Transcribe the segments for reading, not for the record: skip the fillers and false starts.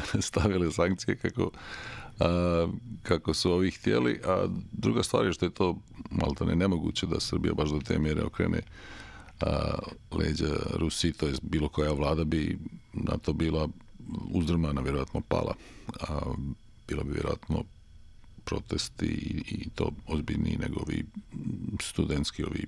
stavili sankcije kako su ovi htjeli, a druga stvar je što je to maltene nemoguće da Srbija baš do te mjere okrene leđa Rusiji, to je bilo koja vlada bi na to bila uzdrmana, vjerojatno pala. Bilo bi vjerojatno protesti i to ozbiljniji nego ovi studentski, ovi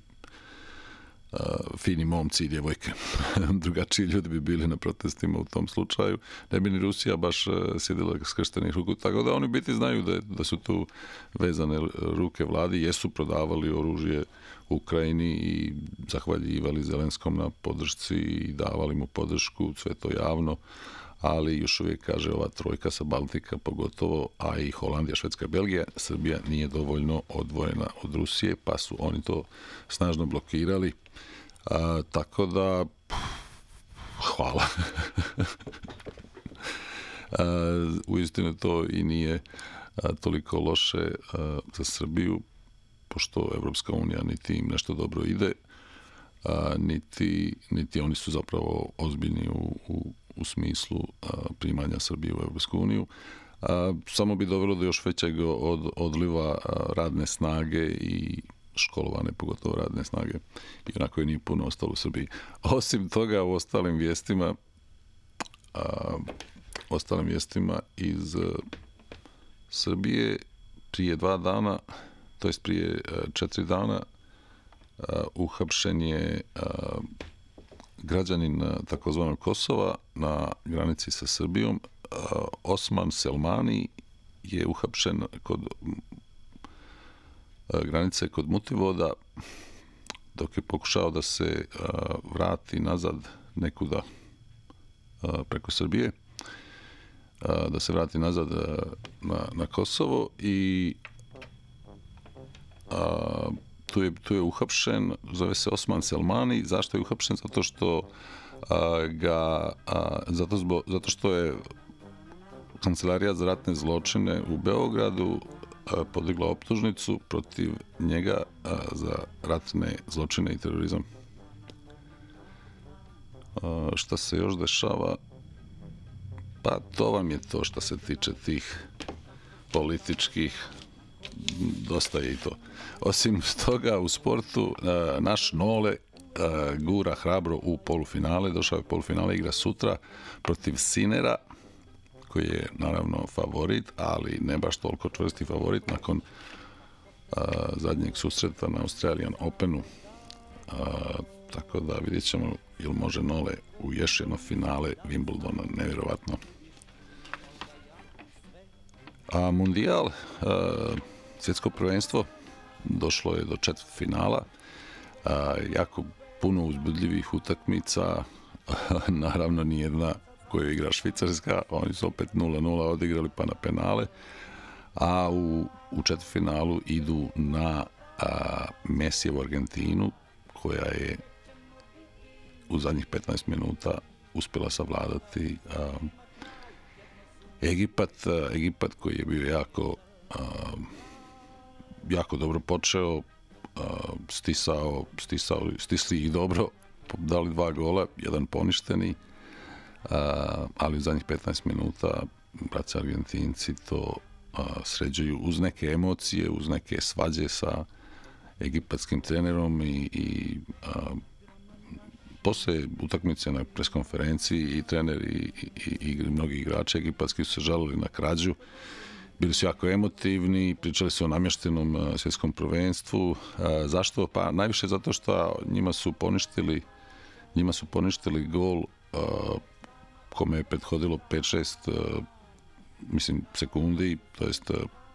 fini momci i djevojke. Drugačiji ljudi bi bili na protestima u tom slučaju. Ne bi ni Rusija baš sjedila skrštenih ruku, tako da oni biti znaju da su tu vezane ruke vladi, jesu prodavali oružje Ukrajini i zahvaljivali Zelenskom na podršci i davali mu podršku, sve to javno, ali još uvijek, kaže, ova trojka sa Baltika pogotovo, a i Holandija, Švedska, Belgija, Srbija nije dovoljno odvojena od Rusije, pa su oni to snažno blokirali. Tako da, hvala. Uistinu to i nije toliko loše za Srbiju, pošto Evropska unija niti im nešto dobro ide, niti oni su zapravo ozbiljni u smislu primanja Srbije u Evropsku uniju. Samo bi dovelo do još većeg odliva radne snage i školovane, pogotovo radne snage. I onako je nije puno ostalo u Srbiji. Osim toga, u ostalim vijestima iz Srbije prije 2 dana, to jest prije 4 dana, uhapšen je građanin takozvanog Kosova na granici sa Srbijom. Osman Selmani je uhapšen kod granice kod Mutivoda dok je pokušao da se vrati nazad nekuda preko Srbije, da se vrati nazad na Kosovo i tu je uhapšen, zove se Osman Selmani. Zašto je uhapšen? Zato što je Kancelarija za ratne zločine u Beogradu podigla optužnicu protiv njega za ratne zločine i terorizam. Šta se još dešava? Pa to vam je to što se tiče tih političkih, dosta je i to. Osim toga, u sportu naš Nole gura hrabro u polufinale, došao je polufinale, igra sutra protiv Sinera, koji je naravno favorit, ali ne baš toliko čvrsti favorit nakon zadnjeg susreta na Australian Openu. Tako da vidjet ćemo ili može Nole u još jedno finale Wimbledona, nevjerovatno. A Mundijal, svjetsko prvenstvo, došlo je do četvrtfinala, jako puno uzbudljivih utakmica, naravno nijedna koju igra Švicarska, oni su opet 0-0 odigrali pa na penale, a u četvrtfinalu idu na Messijevu Argentinu, koja je u zadnjih 15 minuta uspjela savladati Egipat koji je bio jako dobro počeo, stisli ih dobro, dali 2 gola, jedan poništeni, ali u zadnjih 15 minuta braća Argentinci to sređuju uz neke emocije, uz neke svađe sa egipatskim trenerom i posle utakmice na preskonferenciji i trener i mnogi igrači egipatski su se žalili na krađu. Bili su jako emotivni, pričali su o namještenom svjetskom prvenstvu. Zašto? Pa najviše zato što njima su poništili gol kome je prethodilo 5-6 sekundi, to jest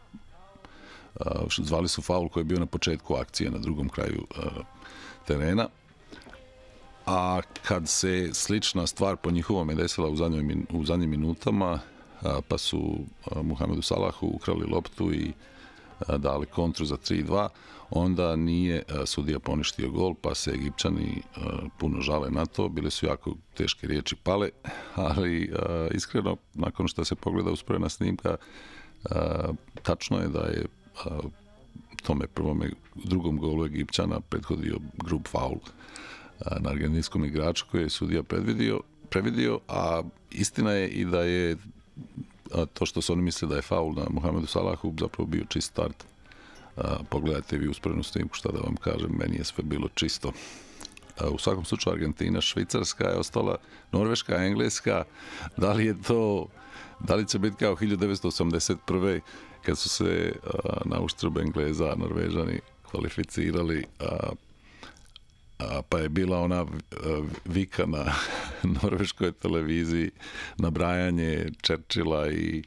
zvali su faul koji je bio na početku akcije na drugom kraju terena. A kad se slična stvar po njihovom je desila u zadnjim minutama, pa su Muhamedu Salahu ukrali loptu i dali kontru za 3-2, onda nije sudija poništio gol, pa se Egipćani puno žale na to. Bile su jako teške riječi pale, ali iskreno, nakon što se pogleda usporedna snimka, tačno je da je tome drugom golu Egipćana prethodio grub faul na argentinskom igraču koji je sudija previdio, a istina je i da je to što su oni mislili da je faul na Mohamedu Salahu zapravo bio čist start. Pogledajte vi usporednu snimku, šta da vam kažem, meni je sve bilo čisto. U svakom slučaju Argentina, Švicarska je ostala, Norveška, Engleska, da li će biti kao 1981. kad su se na uštrb Engleza Norvežani kvalificirali, pa je bila ona vika na norveškoj televiziji, nabrajanje Churchilla i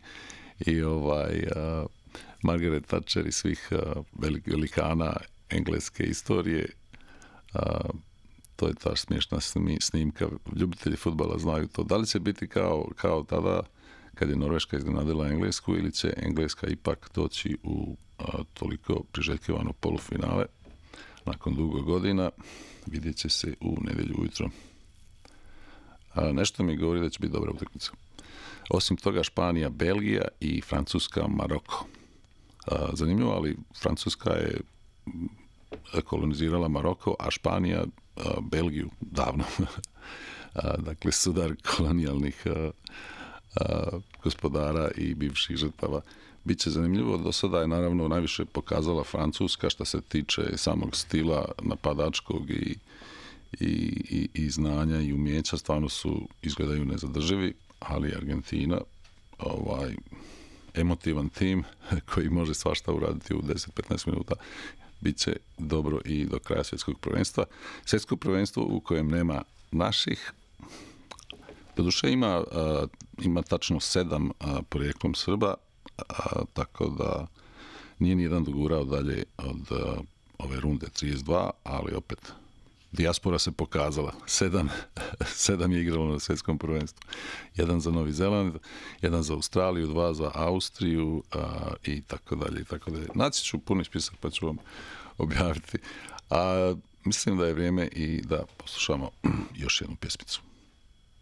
Margaret Thatcher i svih velikana engleske istorije. To je ta smiješna snimka. Ljubitelji fudbala znaju to. Da li će biti kao tada kad je Norveška iznenadila Englesku, ili će Engleska ipak doći u toliko priželjkivano polufinale nakon dugo godina? Vidjet će se u nedjelju ujutro. Nešto mi govori da će biti dobra utakmica. Osim toga, Španija, Belgija i Francuska, Maroko. Zanimljivo, ali Francuska je kolonizirala Maroko, a Španija Belgiju davno. Dakle, sudar kolonijalnih gospodara i bivših žrtava. Biće zanimljivo, do sada je naravno najviše pokazala Francuska što se tiče samog stila napadačkog i znanja i umjeća, stvarno izgledaju nezadrživi, ali Argentina, emotivan tim koji može svašta uraditi u 10-15 minuta, bit će dobro i do kraja svjetskog prvenstva. Svjetsko prvenstvo u kojem nema naših, doduše ima tačno 7 porijeklom Srba, tako da nije nijedan dogurao dalje od ove runde 32, ali opet dijaspora se pokazala. 7 je igralo na svjetskom prvenstvu. 1 za Novi Zeland, 1 za Australiju, 2 za Austriju i tako dalje. Naći ću puni spisak pa ću vam objaviti. A mislim da je vrijeme i da poslušamo još jednu pjesmicu.